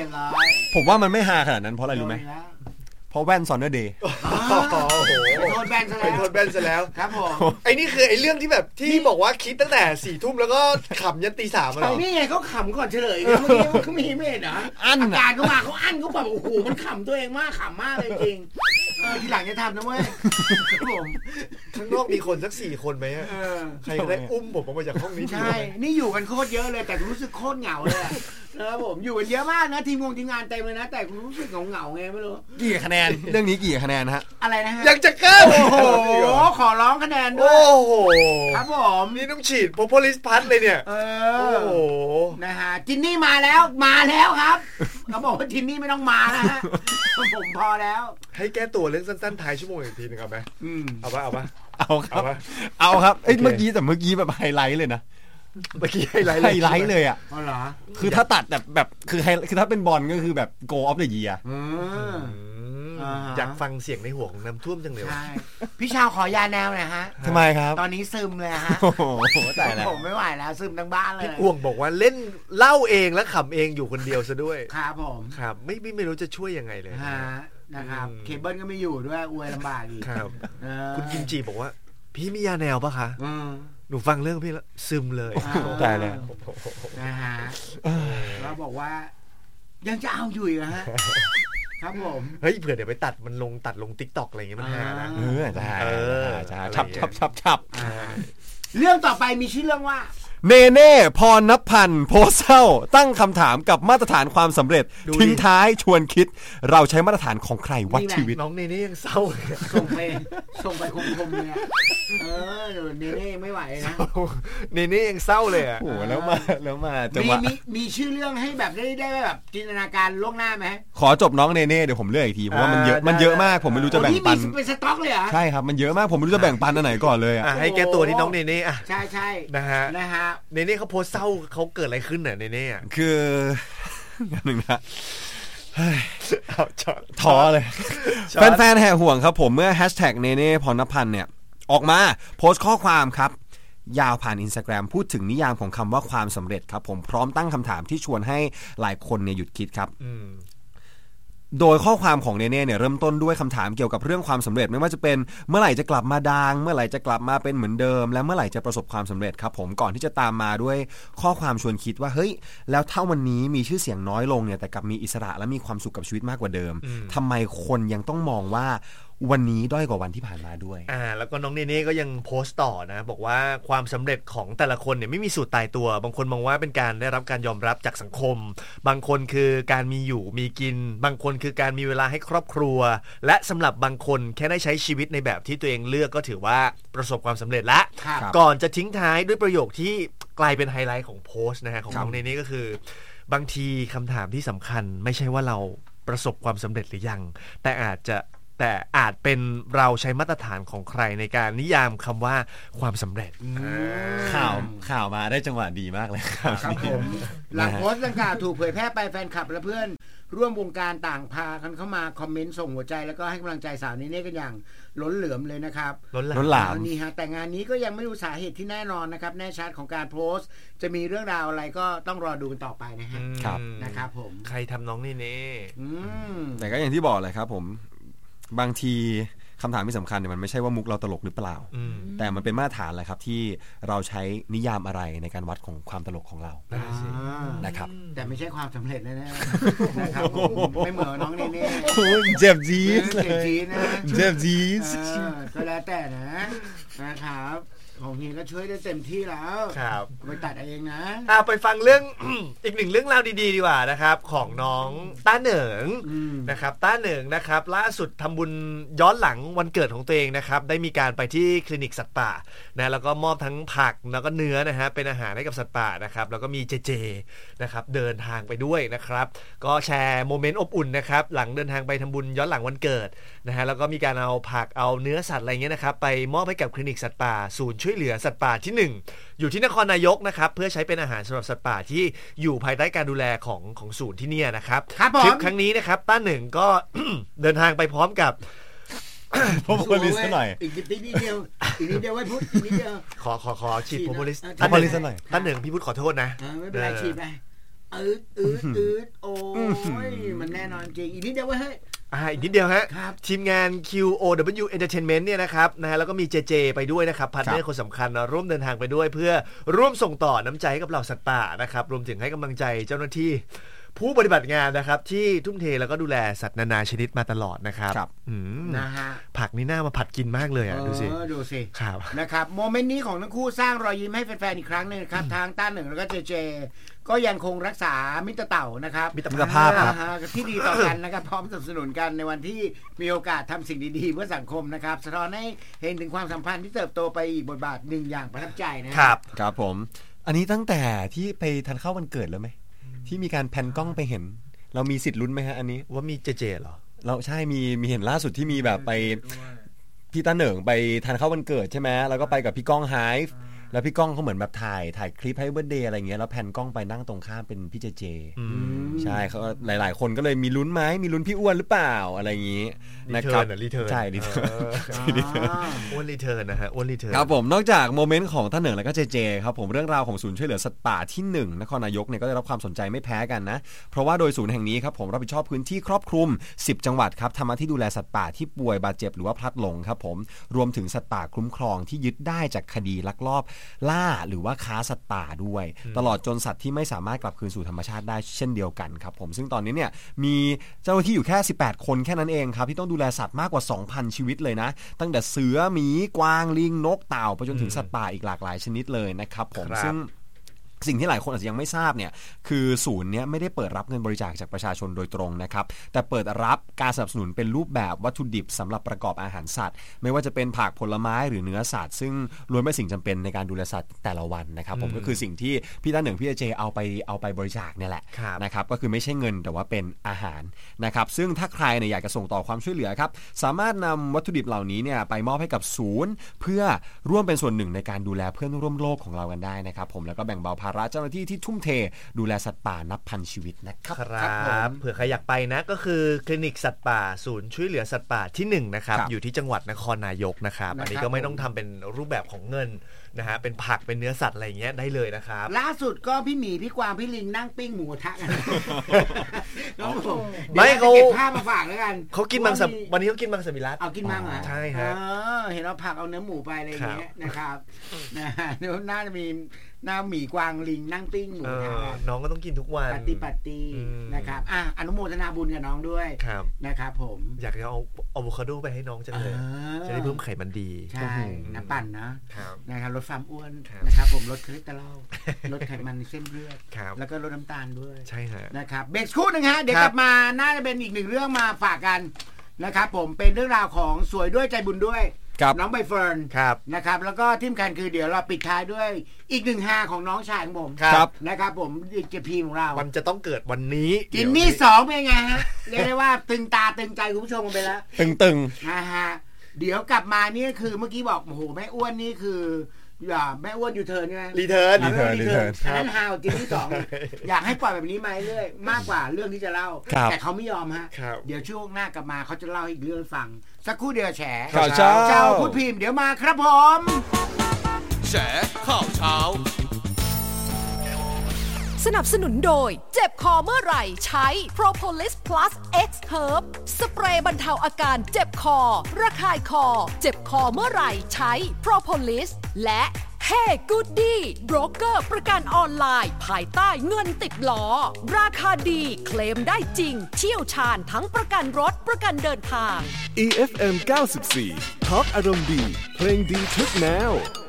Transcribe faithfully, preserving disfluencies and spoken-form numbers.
ยบร้อยผมว่ามันไม่ฮาขนาดนั้นเพราะอะไรรู้ไหมเพราะแว่นซอนเนอร์เดย์โอ้โหไปโทษแบนซะแล้วไปโทษแบนซะแล้วครับผมไอ้นี่คือไอ้เรื่องที่แบบที่บอกว่าคิดตั้งแต่สี่ทุ่มแล้วก็ขำยันตีสามเหรอนี่ไงเขาขำก่อนเฉลยเมื่อกี้เขามีไม่เห็นเหรออันอาการเขามาเขาอั้นเขาแบบโอ้โหมันขำตัวเองมากขำมากเลยจริงทีหลังจะทำนะเว้ยผมข้างนอกมีคนสักสี่คนไหมใครก็ได้อุ้มผมออกมาจากห้องนี้ใช่นี่อยู่กันโคตรเยอะเลยแต่รู้สึกโคตรเหงาเลยนะครับผมอยู่กันเยอะมากนะทีมงงทีมงานเต็มเลยนะแต่รู้สึกเหงาๆไงไม่รู้กี่คะแนนเรื่องนี้กี่คะแนนฮะอะไรนะฮะยังจะเก้าโอ้โหขอร้องคะแนนด้วยโอ้โหครับผมนี่ต้องฉีดโพโพลิสพัทเลยเนี่ยเออโอ้โหนะฮะจินนี่มาแล้วมาแล้วครับเขาบอกว่าจินนี่ไม่ต้องมานะฮะผมพอแล้วให้แก้ตัวเรื่องสั้นๆท้ายชั่วโมงอีกทีนึงเอาไหมเอาปะเอาปะเอาครับเอาครับเอ้ยเมื่อกี้แต่เมื่อกี้แบบไฮไลท์เลยนะเมื่อกี้ไฮไลท์ไฮไลท์เลยอ่ะอ๋อเหรอคือถ้าตัดแบบแบบคือไฮคือถ้าเป็นบอลก็คือแบบ goal of the year อยากฟังเสียงในหัวของน้ำท่วมจังเลยใช่พี่ชาวขอยาแนวหน่อยฮะทำไมครับตอนนี้ซึมเลยฮะโอ้โหตายแล้วผมไม่ไหวแล้วซึมทั้งบ้านเลยพี่กวงบอกว่าเล่นเล่าเองแล้วขำเองอยู่คนเดียวซะด้วยครับผมครับไม่ไม่รู้จะช่วยยังไงเลยฮะนะครับเคเบิลก็ไม่อยู่ด้วยอวยลำบากอีกครับคุณกิมจิบอกว่าพี่มียาแนวปะคะหนูฟังเรื่องพี่แล้วซึมเลยตายแล้วนะฮะเราบอกว่ายังจะเอาอยู่เหรอฮะครับผมเฮ้ยเผื่อเดี๋ยวไปตัดมันลงตัดลง TikTok อะไรอย่างเงี้ยมันหานะเออใช่เออใช่ชับชับชับชับเรื่องต่อไปมีชื่อเรื่องว่าเนเน่พรณพันธ์โพสเศร้าตั้งคำถามกับมาตรฐานความสำเร็จทิ้งท้ายชวนคิดเราใช้มาตรฐานของใครวัดชีวิตน้องเนเน่ยังเศร้าส่งไปส่งไปคมๆเลยเออเนเน่ไม่ไหวนะเนเน่ยังเศร้าเลยอ่ะโอ้โหแล้วมาแล้วมาจังหวะมีมีชื่อเรื่องให้แบบได้ได้แบบจินตนาการล่วงหน้าไหมขอจบน้องเนเน่เดี๋ยวผมเลือกอีกทีเพราะว่ามันเยอะมันเยอะมากผมไม่รู้จะแบ่งปันเป็นสต็อกเลยเหรอใช่ครับมันเยอะมากผมไม่รู้จะแบ่งปันอันไหนก่อนเลยอ่ะให้แกตัวที่น้องเนเน่อ่ะใช่ใช่นะฮะนะฮะเนเน่เขาโพสเศร้าเขาเกิดอะไรขึ้นเนี่ยเนเน่อ่ะคือหนึ่งนะท้อเลยแฟนๆแห่ห่วงครับผมเมื่อแฮชแท็กเนเน่พรณพันธ์เนี่ยออกมาโพสต์ข้อความครับยาวผ่าน Instagram พูดถึงนิยามของคำว่าความสำเร็จครับผมพร้อมตั้งคำถามที่ชวนให้หลายคนเนี่ยหยุดคิดครับโดยข้อความของเนเน่เนี่ยเริ่มต้นด้วยคำถามเกี่ยวกับเรื่องความสำเร็จไม่ว่าจะเป็นเมื่อไหร่จะกลับมาดังเมื่อไหร่จะกลับมาเป็นเหมือนเดิมและเมื่อไหร่จะประสบความสำเร็จครับผมก่อนที่จะตามมาด้วยข้อความชวนคิดว่าเฮ้ยแล้วถ้าวันนี้มีชื่อเสียงน้อยลงเนี่ยแต่กลับมีอิสระและมีความสุขกับชีวิตมากกว่าเดิมทำไมคนยังต้องมองว่าวันนี้ด้อยกว่าวันที่ผ่านมาด้วยอ่าแล้วก็น้องเนเน่ก็ยังโพสต์ต่อนะบอกว่าความสำเร็จของแต่ละคนเนี่ยไม่มีสูตรตายตัวบางคนมองว่าเป็นการได้รับการยอมรับจากสังคมบางคนคือการมีอยู่มีกินบางคนคือการมีเวลาให้ครอบครัวและสำหรับบางคนแค่ได้ใช้ชีวิตในแบบที่ตัวเองเลือกก็ถือว่าประสบความสำเร็จละก่อนจะทิ้งท้ายด้วยประโยคที่กลายเป็นไฮไลท์ของโพสต์นะฮะของน้องเนเน่ก็คือบางทีคำถามที่สำคัญไม่ใช่ว่าเราประสบความสำเร็จหรือยังแต่อาจจะแต่อาจเป็นเราใช้มาตรฐานของใครในการนิยามคำว่าความสำเร็จข่าวข่าวมาได้จังหวะดีมากเลยครับผมหลังโพสต์ดังกล่าวถูกเผยแพร่ไปแฟนคลับและเพื่อนร่วมวงการต่างพากันเข้ามาคอมเมนต์ส่งหัวใจแล้วก็ให้กำลังใจสาวเนเน่กันอย่างล้นเหลือมเลยนะครับล้นหลามนี่ฮะแต่งานนี้ก็ยังไม่รู้สาเหตุที่แน่นอนนะครับแน่ชัดของการโพสต์จะมีเรื่องราวอะไรก็ต้องรอดูกันต่อไปนะฮะนะครับผมใครทำน้องเนเน่แต่ก็อย่างที่บอกเลยครับผมบางทีคำถามที่สำคัญเนี่ยมันไม่ใช่ว่ามุกเราตลกหรือเปล่าแต่มันเป็นมาตรฐานแหละครับที่เราใช้นิยามอะไรในการวัดของความตลกของเรานะครับแต่ไม่ใช่ความสำเร็จแน่ๆนะครับไม่เหมือนน้องเนเน่เจ็บจี๊ดเจ็บจี๊ดนะเจ็บจี๊ดก็แล้วแต่นะนะครับของเฮียก็ช่วยได้เต็มที่แล้วครับไปตัดเองนะอ่าไปฟังเรื่อง อีกหนึ่งเรื่องราวดีๆดีกว่านะครับของน้องต้าเหนิงนะครับต้าเหนิงนะครับล่าสุดทำบุญย้อนหลังวันเกิดของตัวเองนะครับได้มีการไปที่คลินิกสัตว์ป่านะแล้วก็มอบทั้งผักแล้วก็เนื้อนะฮะเป็นอาหารให้กับสัตว์ป่านะครับแล้วก็มีเจเจนะครับเดินทางไปด้วยนะครับก็แชร์โมเมนต์อบอุ่นนะครับหลังเดินทางไปทำบุญย้อนหลังวันเกิดนะฮะแล้วก็มีการเอาผักเอาเนื้อสัตว์อะไรเงี้ยนะครับไปมอบให้กับคลินิกสัตว์ป่าศูนย์ช่วยเหลือสัตว์ป่าที่หนึ่งอยู่ที่นครนายกนะครับเพื่อใช้เป็นอาหารสำหรับสัตว์ป่าที่อยู่ภายใต้การดูแลของของศูนย์ที่นี่นะครับทริปครั้งนี้นะครับต้าเหนิงก็ เดินทางไปพร้อมกับโพโพลิสหน่อยอีกนิดเดียวอีกนิดเดียวไว้พูดอีกนิดเดียวขอขอขอฉีดโพโพลิสโพโพลิสหน่อยต้าเหนิงพี่พูดขอโทษนะไม่เป็นไรฉีดไปอืดอืดอืดโอ้ยมันแน่นอนจริงอีกนิดเดียวเว้ยเฮ้ยอ่าอีกนิดเดียวฮะครับทีมงาน คิว โอ ดับเบิลยู Entertainment เนี่ยนะครับนะฮะแล้วก็มี เจ เจ ไปด้วยนะครับพาร์ทเนอร์คนสำคัญร่วมเดินทางไปด้วยเพื่อร่วมส่งต่อน้ำใจให้กับเหล่าสัตว์ป่านะครับรวมถึงให้กำลังใจเจ้าหน้าที่ผู้ปฏิบัติงานนะครับที่ทุ่มเทแล้วก็ดูแลสัตว์นานาชนิดมาตลอดนะครับนะฮะผักนี่น่ามาผัดกินมากเลยอ่ะดูสิดูสิครับนะครับโมเมนต์นี้ของทั้งคู่สร้างรอยยิ้มให้แฟนๆอีกครั้งนึงครับทางต้าเหนึ่งแล้วก็เจเจก็ยังคงรักษามิตรเต่านะครับมิตรภาพที่ดีต่อกันนะครับพร้อมสนับสนุนกันในวันที่มีโอกาสทำสิ่งดีๆเพื่อสังคมนะครับสะท้อนให้เห็นถึงความสัมพันธ์ที่เติบโตไปอีกบทบาทหนึ่งอย่างประทับใจนะครับครับผมอันนี้ตั้งแต่ที่ไปทานข้าววันเกิดแล้วไหมที่มีการแพนกล้องไปเห็นเรามีสิทธิ์ลุ้นไหมฮะอันนี้ว่ามีเจเจเหรอเราใช่มีมีเห็นล่าสุดที่มีแบบไปพี่ตาเหนิงไปทานข้าววันเกิดใช่ไหมแล้วก็ไปกับพี่ก้องไฮฟ์แล้วพี่ก้องเขาเหมือนแบบถ่ายถ่ายคลิปให้เบิร์ธเดย์อะไรเงี้ยแล้วแพนกล้องไปนั่งตรงข้ามเป็นพี่เจเจใช่เขาหลายๆคนก็เลยมีลุ้นไหมมีลุ้นพี่อ้วนหรือเปล่าอะไรอย่างงี้นะครับรีเทิร์นใช่รีเทิร์นอ้วนรีเทิร์นนะฮะอ้วนรีเทิร์นครับผมนอกจากโมเมนต์ของท่านเหนิงแล้วก็เจเจครับผมเรื่องราวของศูนย์ช่วยเหลือสัตว์ป่าที่หนึ่งนครนายกเนี่ยก็ได้รับความสนใจไม่แพ้กันนะเพราะว่าโดยศูนย์แห่งนี้ครับผมรับผิดชอบพื้นที่ครอบคลุมสิบจังหวัดครับทำหน้าที่ดูแลสัตว์ป่าที่ป่วยบาดเจ็บหรือว่าพลัดหลงครับผมรวมถึงสัตว์ป่าคุ้มครองที่ยึดได้จากคดีลักลอบล่าหรือว่าค้าสัตว์ป่าด้วยตลอดจนสัตว์ที่ไม่สามารถกลับคืนสู่ธรรมชาติได้เช่นเดียวกันครับผมซึ่งตอนนี้เนี่ยมีเจ้าหน้าที่อยู่แค่สิบแปดคนแค่นั้นเองครับที่ต้องดูแลสัตว์มากกว่า สองพัน ชีวิตเลยนะตั้งแต่เสือหมีกวางลิงนกเต่าไปจนถึงสัตว์ป่าอีกหลากหลายชนิดเลยนะครับผมซึ่งสิ่งที่หลายคนอาจจะยังไม่ทราบเนี่ยคือศูนย์เนี้ยไม่ได้เปิดรับเงินบริจาคจากประชาชนโดยตรงนะครับแต่เปิดรับการสนับสนุนเป็นรูปแบบวัตถุดิบสำหรับประกอบอาหารสัตว์ไม่ว่าจะเป็นผักผลไม้หรือเนื้อสัตว์ซึ่งล้วนเป็นสิ่งจำเป็นในการดูแลสัตว์แต่ละวันนะครับผมก็คือสิ่งที่พี่ต้าเหนิงพี่เจเอาไปเอาไปบริจาคเนี่ยแหละนะครับก็คือไม่ใช่เงินแต่ว่าเป็นอาหารนะครับซึ่งถ้าใครเนี่ยอยากจะส่งต่อความช่วยเหลือครับสามารถนำวัตถุดิบเหล่านี้เนี่ยไปมอบให้กับศูนย์เพื่อร่วมเป็นส่วนหนึ่งในการดูแลเพื่อนร่วมโลกของเรากันได้นะครับผมแล้วก็แบ่งเบาภาระเจ้าหน้าที่ที่ทุ่มเทดูแลสัตว์ป่านับพันชีวิตนะครับครับเผื่อใครอยากไปนะก็คือคลินิกสัตว์ป่าศูนย์ช่วยเหลือสัตว์ป่าที่หนึ่งนะครับอยู่ที่จังหวัดนครนายกนะครับอันนี้ก็ไม่ต้องทำเป็นรูปแบบของเงินนะฮะเป็นผักเป็นเนื้อสัตว์อะไรอย่างเงี้ยได้เลยนะครับล่าสุดก็พี่หมีพี่กวางพี่ลิงนั่งปิ้งหมูกระทะกันไม่เขาเก็บภาพมาฝากแล้วกันเขากินมังสวิวันนี้เขากินมังสวิรัติเอากินมังเหรอใช่ฮะเห็นเราผักเอาเนื้อหมูไปอะไรอย่างเงี้ยนะครับนะเดี๋ยวน่าจะมีหน้าหมีกวางลิงนั่งปิ้งหมูน้องก็ต้องกินทุกวันปฏิปฏินะครับอ่ะอนุโมทนาบุญกับน้องด้วยนะครับผมอยากจะเอาอะโวคาโดไปให้น้องจังเลยจะได้เพิ่มไขมันดีใช่น้ำปั่นนะนะครับลดความอ้วนนะครับผมลดคอเลสเตอรอลลดไขมันในเส้นเลือดแล้วก็ลดน้ำตาลด้วยใช่ฮะนะครับเบรกคู่นึงฮะเดี๋ยวกลับมาน่าจะเป็นอีกหนึ่งเรื่องมาฝากกันนะครับผมเป็นเรื่องราวของสวยด้วยใจบุญด้วยน้องใบเฟิร์นนะครับแล้วก็ที่สำคัญคือเดี๋ยวเราปิดท้ายด้วยอีกหนึ่งฮาของน้องชายของผมนะครับผมอีกเจพีของเรามันจะต้องเกิดวันนี้จินนี่สองเป็นไงฮะเรียกได้ว่าตึงตาตึงใจคุณผู้ชมกันไปแล้วตึงๆนะฮะเดี๋ยวกลับมานี่คือเมื่อกี้บอกโอ้โหแม่อ้วนนี่คืออย่าแม่อ้วนยูเทิร์นใช่ไหมรีเทิร์นรีเทิร์นรีเทิร์นอันนั้นฮาวจินนี่สองอยากให้ปล่อยแบบนี้มาเรื่อยมากกว่าเรื่องที่จะเล่าแต่เขาไม่ยอมฮะเดี๋ยวช่วงหน้ากลับมาเขาจะเล่าอีกเรื่องฟังสักครู่เดียวแฉข่าวเช้าเจ้าพูดพิมพ์เดี๋ยวมาครับผมแฉข่าวเช้าสนับสนุนโดยเจ็บคอเมื่อไหร่ใช้ Propolis Plus X Herb สเปรย์บรรเทาอาการเจ็บคอระคายคอเจ็บคอเมื่อไหร่ใช้ Propolis และ Hey Goody โบรกเกอร์ประกันออนไลน์ภายใต้เงินติดล้อราคาดีเคลมได้จริงเชี่ยวชาญทั้งประกันรถประกันเดินทางอี เอฟ เอ็ม เก้าสิบสี่ Talk อารมณ์ดีเพลงดีทุกแนว